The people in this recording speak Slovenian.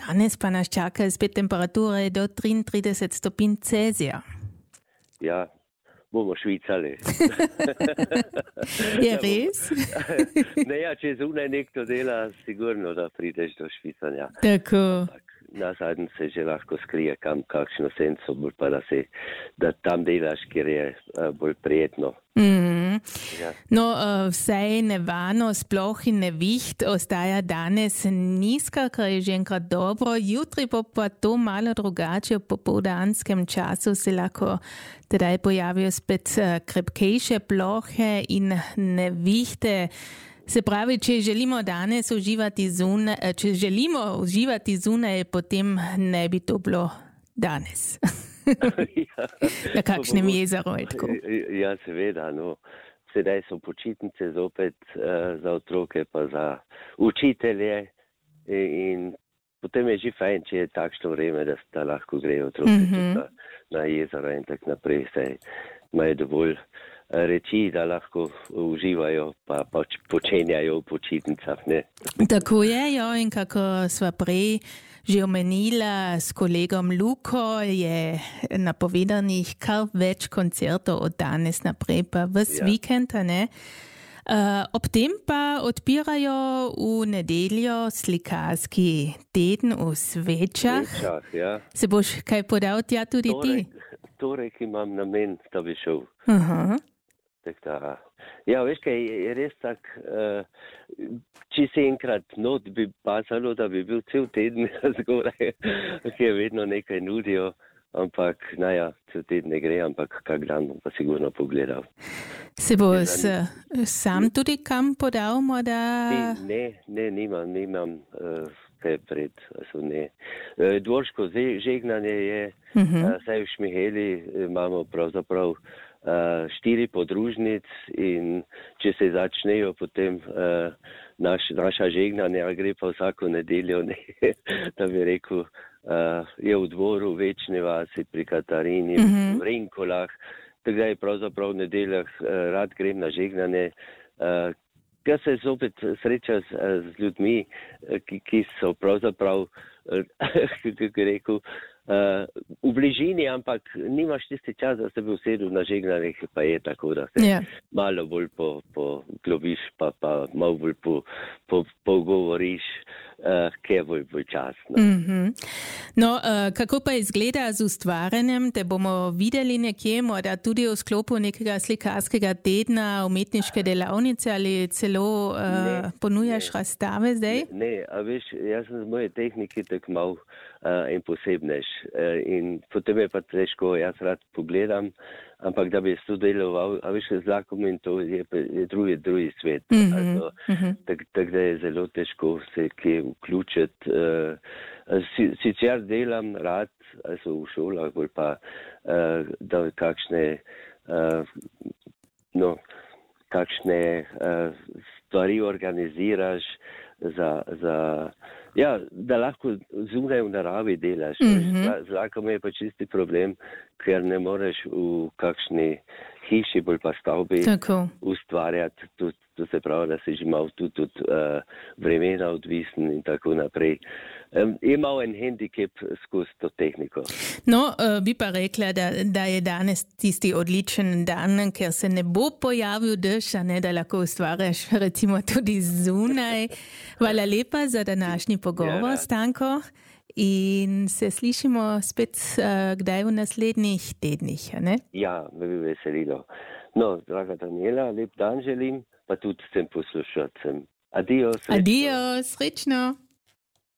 danes pa nas čakajo spet temperature do 33 stopinj Celzija. Ja, bomo švicali. Je res? Ne, ja, če zunaj nekdo dela, sigurno, da prideš do švicanja. Tako. Na zadnji se že lahko skrije kam kakšno senco, bolj pa da tam delaš, kjer je bolj prijetno. Ja. No, vsaj nevarno, sploh in neviht ostaja danes nizka, kar je že enkrat dobro. Jutri pa to malo drugače, v popoldanskem času se lahko tedaj pojavijo spet krepkejše plohe in nevihte. Se pravi, če želimo danes uživati zunaj, potem ne bi to bilo danes. Na kakšnem jezeru je tako? Ja, seveda, no. Sedaj so počitnice zopet za otroke, pa za učitelje in potem je že fajn, če je takšno vreme, da lahko grejo otroci na jezero in tak naprej, saj imajo dovolj reči, da lahko uživajo pa počenjajo v počitnicah, ne? Tako je, jo, in kako sva prej že omenila s kolegom Luko, je napovedanih kar več koncertov od danes naprej, pa ves vikend, ne? Ob tem pa odpirajo v nedeljo slikarski teden v Svečah. Ja. Se boš kaj podal tja tudi ti? Torek imam namen, da bi šel. Ja, veš kaj, je res tak, če se enkrat not bi pasalo, da bi bil cel teden zgoraj, ki je vedno nekaj nudijo, ampak cel teden ne gre, ampak kak dan bom pa sigurno pogledal. Se bo sam tudi kam podal, morda? Ne, nimam kaj pred, ne. Dvorško žegnanje je, saj v Šmiheli imamo pravzaprav 4 podružnic in če se začnejo potem naša žegnanja, gre pa vsako nedeljo, ne, da bi rekel, je v dvoru, v Večni vasi, pri Katarini, v Rinkolah, tako da je pravzaprav v nedeljah rad grem na žegnanje, ker se zopet sreča z ljudmi, ki so pravzaprav, kako bi rekel, v bližini, ampak nimaš tisti čas, da se bi usedel na žegnanje, pa je tako, da se malo bolj poglobiš, pa malo bolj pogovoriš, ki je bolj časno. No, kako pa izgleda z ustvarjanjem? Te bomo videli nekje, morda tudi v sklopu nekega slikarskega tedna, umetniške delavnice ali celo ponujaš razstave zdaj? Ne, a veš, jaz sem z moje tehnike tak mal in posebnež in potem je pa težko, jaz rad pogledam, ampak da bi to deloval, a veš, z lakom in to je drugi svet. Tako da je zelo težko se kje vključiti. Sicer delam rad, v šolah, bolj pa da kakšne stvari organiziraš da lahko zunaj v naravi delaš. Z lakom je pa čisti problem, ker ne moreš v kakšni hiši, bolj pa stavbi ustvarjati. To se pravi, da si že malo tudi od vremena odvisen in tako naprej. Je malo en hendikep skozi to tehniko. No, bi pa rekla, da je danes tisti odličen dan, ker se ne bo pojavil dež, da lahko ustvarjaš recimo tudi zunaj. Hvala lepa za današnji pogovor, Stanko. In se slišimo spet kdaj v naslednjih tednih, ne? Ja, me bi veselilo. No, draga Daniela, lep dan želim, pa tudi vsem poslušalcem. Adijo, srečno. Adijo, srečno.